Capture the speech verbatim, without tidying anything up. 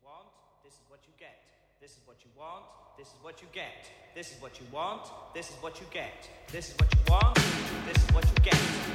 want, this is what you get. This is what you want, this is what you get. This is what you want, this is what you get. This is what you want, this is what you get.